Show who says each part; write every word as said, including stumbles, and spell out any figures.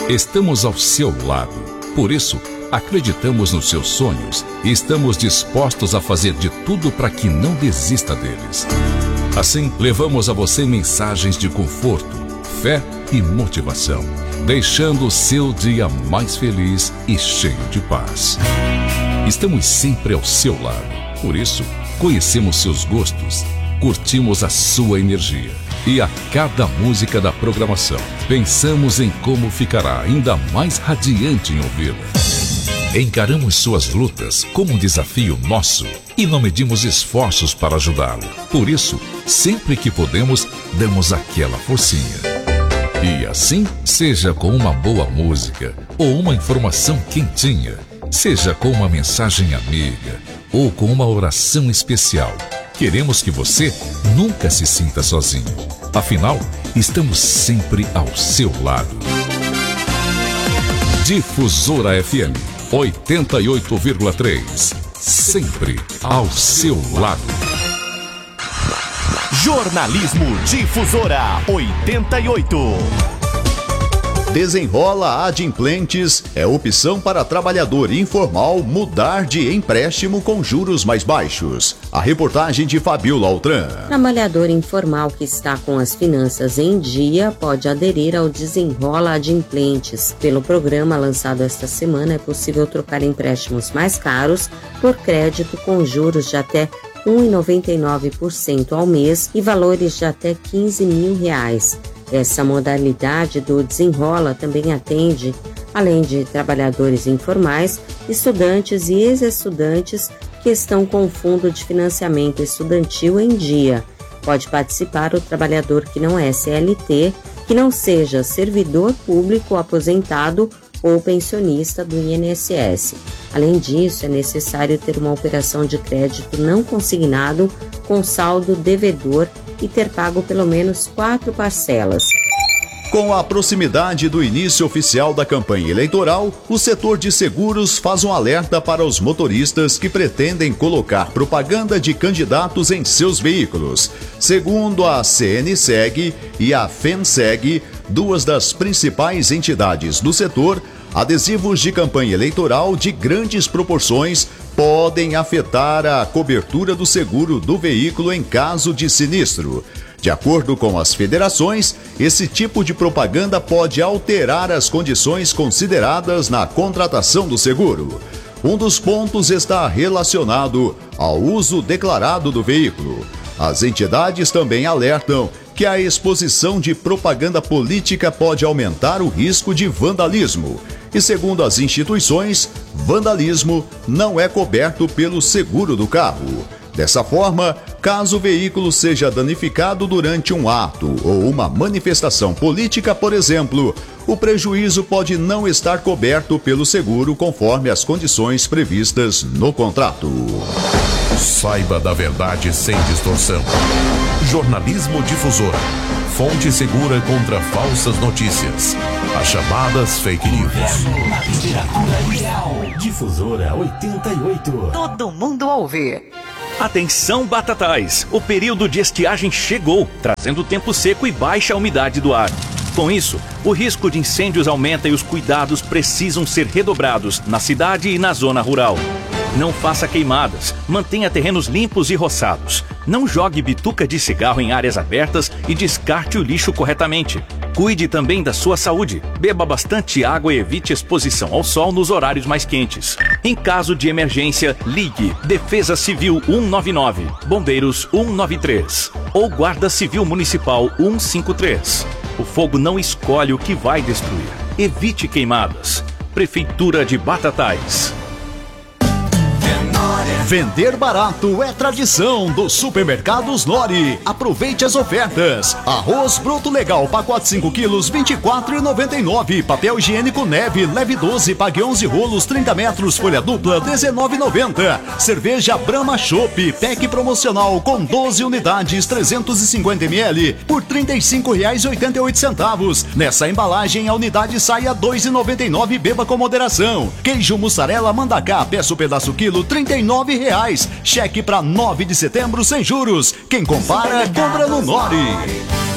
Speaker 1: Estamos ao seu lado. Por isso, acreditamos nos seus sonhos e estamos dispostos a fazer de tudo para que não desista deles. Assim, levamos a você mensagens de conforto, fé e motivação, deixando o seu dia mais feliz e cheio de paz. Estamos sempre ao seu lado. Por isso, conhecemos seus gostos, curtimos a sua energia e a cada música da programação pensamos em como ficará ainda mais radiante em ouvi-la. Encaramos suas lutas como um desafio nosso e não medimos esforços para ajudá-lo. Por isso, sempre que podemos, damos aquela forcinha. E assim, seja com uma boa música ou uma informação quentinha, seja com uma mensagem amiga ou com uma oração especial, queremos que você nunca se sinta sozinho. Afinal, estamos sempre ao seu lado. Difusora F M oitenta e oito vírgula três. Sempre ao seu lado.
Speaker 2: Jornalismo Difusora oitenta e oito.
Speaker 3: Desenrola Adimplentes é opção para trabalhador informal mudar de empréstimo com juros mais baixos. A reportagem de Fabiola Altran.
Speaker 4: Trabalhador informal que está com as finanças em dia pode aderir ao Desenrola Adimplentes. Pelo programa lançado esta semana, é possível trocar empréstimos mais caros por crédito com juros de até um vírgula noventa e nove por cento ao mês e valores de até quinze mil reais. Essa modalidade do Desenrola também atende, além de trabalhadores informais, estudantes e ex-estudantes que estão com o Fundo de Financiamento Estudantil em dia. Pode participar o trabalhador que não é C L T, que não seja servidor público, aposentado ou pensionista do I N S S. Além disso, é necessário ter uma operação de crédito não consignado com saldo devedor e ter pago pelo menos quatro parcelas.
Speaker 3: Com a proximidade do início oficial da campanha eleitoral, o setor de seguros faz um alerta para os motoristas que pretendem colocar propaganda de candidatos em seus veículos. Segundo a C N S E G e a FENSEG, duas das principais entidades do setor, adesivos de campanha eleitoral de grandes proporções podem afetar a cobertura do seguro do veículo em caso de sinistro. De acordo com as federações, esse tipo de propaganda pode alterar as condições consideradas na contratação do seguro. Um dos pontos está relacionado ao uso declarado do veículo. As entidades também alertam que a exposição de propaganda política pode aumentar o risco de vandalismo. E segundo as instituições, vandalismo não é coberto pelo seguro do carro. Dessa forma, caso o veículo seja danificado durante um ato ou uma manifestação política, por exemplo, o prejuízo pode não estar coberto pelo seguro conforme as condições previstas no contrato.
Speaker 2: Saiba da verdade sem distorção. Jornalismo Difusora. Fonte segura contra falsas notícias. As chamadas fake news.
Speaker 5: Difusora oitenta e oito.
Speaker 6: Todo mundo ouve.
Speaker 7: Atenção, batatais! O período de estiagem chegou, trazendo tempo seco e baixa umidade do ar. Com isso, o risco de incêndios aumenta e os cuidados precisam ser redobrados na cidade e na zona rural. Não faça queimadas, mantenha terrenos limpos e roçados. Não jogue bituca de cigarro em áreas abertas e descarte o lixo corretamente. Cuide também da sua saúde. Beba bastante água e evite exposição ao sol nos horários mais quentes. Em caso de emergência, ligue Defesa Civil cento e noventa e nove, Bombeiros cento e noventa e três ou Guarda Civil Municipal cento e cinquenta e três. O fogo não escolhe o que vai destruir. Evite queimadas. Prefeitura de Batatais.
Speaker 3: Vender barato é tradição dos supermercados Nori. Aproveite as ofertas. Arroz bruto legal, pacote cinco quilos, vinte e quatro reais e noventa e nove. Papel higiênico Neve, leve doze, pague onze rolos, trinta metros, folha dupla, dezenove reais e noventa. Cerveja Brahma Chopp, pack promocional com doze unidades, trezentos e cinquenta mililitros, por trinta e cinco reais e oitenta e oito centavos. Nessa embalagem, a unidade sai a dois reais e noventa e nove. Beba com moderação. Queijo mussarela Mandacá, peça o pedaço quilo, trinta e nove reais. Cheque para nove de setembro sem juros. Quem compara, compra no Nori.